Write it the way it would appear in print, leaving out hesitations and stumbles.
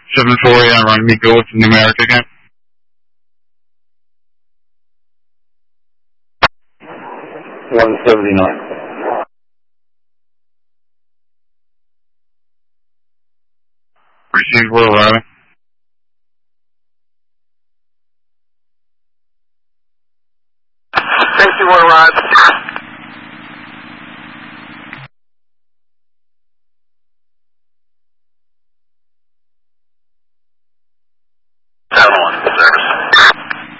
748 on Miko. What's the numeric again? 179. Received, we're arriving.